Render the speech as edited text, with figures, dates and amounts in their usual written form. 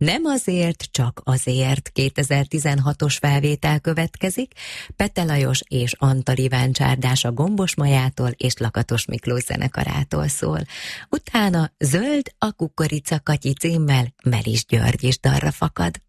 Nem azért, csak azért 2016-os felvétel következik. Pete Lajos és Antal Iván csárdása Gombos Majától és Lakatos Miklós zenekarától szól. Utána Zöld a kukorica Katyi címmel Melis György is dalra fakad.